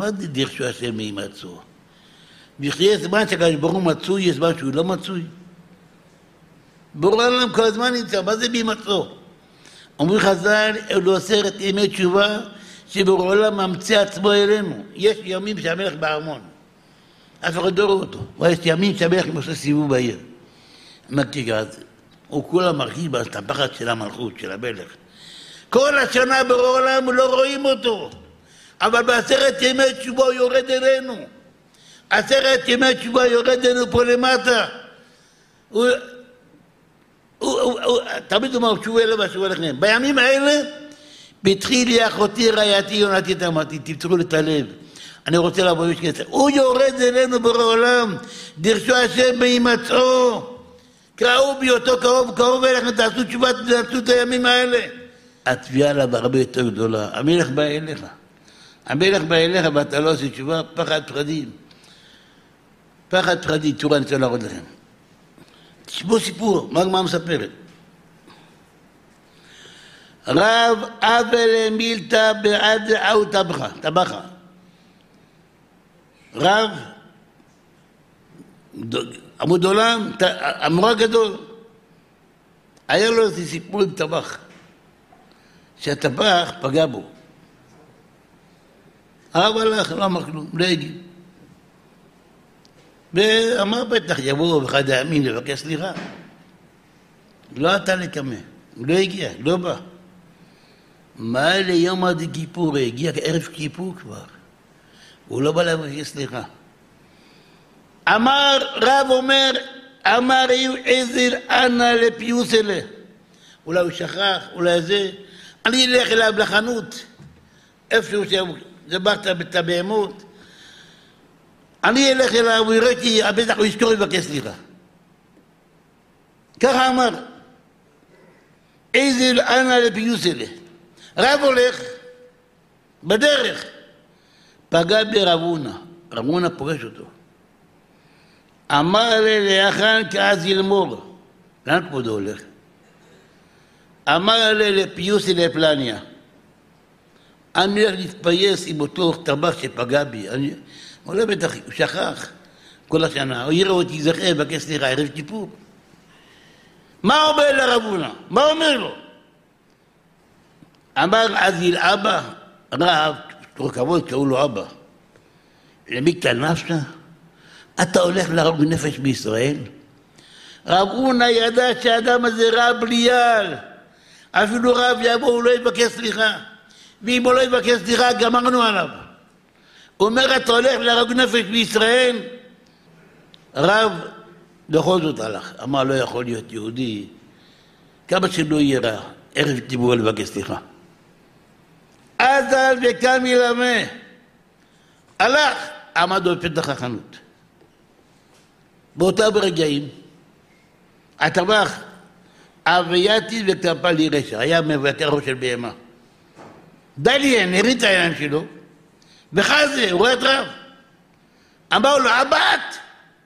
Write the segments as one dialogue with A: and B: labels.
A: מה זה דרשו השם בהימצאו? ויש זמן שהקדוש ברוך הוא מצוי, יש זמן שהוא לא מצוי. בורא עולם כל הזמן נמצא, מה זה בהימצאו? אומרים חז"ל, אלו 10 ימי תשובה שבורא עולם ממציא עצמו אלינו. יש ימים שהמלך בארמון, אף אחד לא רואה אותו, ויש ימים שהמלך עושה סיבוב בעיר. מכיר את זה? הוא כולה מרגיש בהסתפחת של המלכות, של המלך. כל השנה בורא עולם לא רואים אותו, אבל ב10 ימי תשובה הוא יורד אלינו. 10 ימי תשובה יורד אלינו פה למטה. תמיד אומר, תשובו אליו ושובו אליכם. בימים האלה, בתחיל לי אחותי רעייתי יונתי תמתי, תפתחו את הלב. אני רוצה לבוא בשקט. הוא יורד אלינו בורא עולם, דרשו השם בהימצאו. קראו בהיותו קרוב אליכם, תעשו תשובה, תעשו את הימים האלה. התביעה עליו הרבה יותר גדולה. המלך בא אליך. המלך בא אליך ואתה לא עושה תשובה, פחד פחדים. פחד פחדים, תראו, אני רוצה להראות לכם. תשמעו סיפור, מה הגמרא מספרת? רב אבל מילתא בעד אהו טבחה. רב, עמוד עולם, אמורה גדול. היה לו איזה סיפור עם טבח. שהטבח פגע בו. הרב הלך, לא אמר כלום, לא הגיע. ואמר בטח יבואו באחד הימים לבקש סליחה. לא אתה לקמה, לא הגיע, לא בא. מה ליום עד כיפור, הגיע ערב כיפור כבר. הוא לא בא לבקש סליחה. אמר, רב אומר, אמר עזר אנא לפיוס אלה. אולי הוא שכח, אולי זה. אני אלך אליו לחנות, איפשהו שזבחת את הבהמות. אני אלך אליו, הוא יראה אותי, בטח הוא יזכור לבקש סליחה. ככה אמר. עזר אנא לפיוס אלה. רב הולך בדרך, פגע ברבונה. רבונה פוגש אותו. אמר לאחן כעז ילמור. לאן כבודו הולך? אמר לפיוסי לפלניה. אני הולך להתפייס עם אותו טבח שפגע בי. אולי בטח הוא שכח כל השנה. הוא יראה אותי זכר, בקש סליחה, ערב כיפור. מה אומר לרבונה? מה אומר לו? אמר עזיל אבא, רב, תוך כבוד קראו לו אבא. למיקטה נפשא? אתה הולך להרוג נפש בישראל? רב אונה ידע שהאדם הזה רב בליעל. אפילו רב יבוא, הוא לא יבקש סליחה. ואם הוא לא יבקש סליחה, גמרנו עליו. הוא אומר, אתה הולך להרוג נפש בישראל? רב בכל זאת הלך. אמר, לא יכול להיות יהודי. כמה שלא יהיה רע, ערב דיבור לבקש סליחה. אזל וקם ילמה. הלך, עמד בפתח החנות. באותם רגעים, הטבח, אבייתי וקרפה לי רשע, היה מבקר ראש של בהמה. דליין, הריץ את העיניים שלו, וחזה, הוא רואה את רב. אמר לו, אבאת,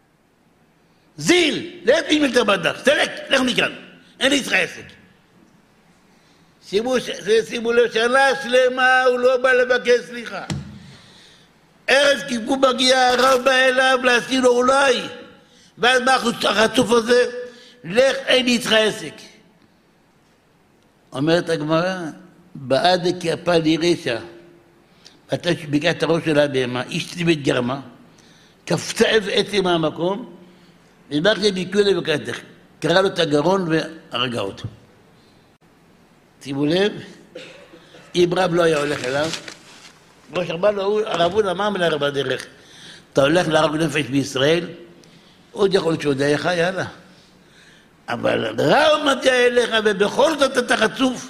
A: זיל, לך תלמד את הבדח, סלק, לך מכאן, אין לי איתך עסק. שימו לב, שנה שלמה הוא לא בא לבקש סליחה. ערב כיפור מגיע, הרב בא אליו להזכיר לו אולי, ואז מה החצוף הזה? לך, אין לי איתך עסק. אומרת הגמרא, בעד כרפה לי רשע, אתה שביקע את הראש של הבהמה, איש צוות גרמה, קפצה עצם מהמקום, ובאך לביקור לבקשתך, קרא לו את הגרון והרגע אותו. שימו לב, אם רב לא היה הולך אליו, ראש הרבה לו, הרבון אמר מלהר בדרך, אתה הולך להרוג נפש בישראל, עוד יכול להיות שעוד היה חי, יאללה. אבל רב מגיע אליך, ובכל זאת אתה חצוף.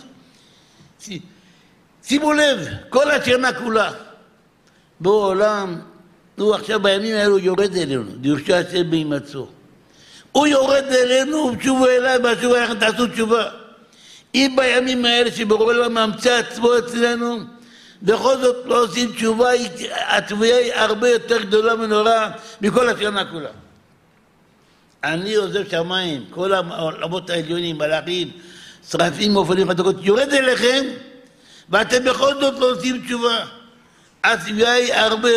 A: שימו לב, כל השנה כולה, בעולם, הוא עכשיו בימים האלו יורד אלינו, דרשו השם בהימצאו. הוא יורד אלינו, תשובו אליי, בשובו אליכם, תעשו תשובה. אם בימים האלה שבורא עולם ממצא עצמו אצלנו, בכל זאת לא עושים תשובה, התביעה היא הרבה יותר גדולה ונוראה מכל השנה כולה. אני עוזב שמיים, כל העולמות העליונים, מלאכים, שרפים, מופלים, חתקות, יורד אליכם, ואתם בכל זאת לא עושים תשובה. התביעה היא הרבה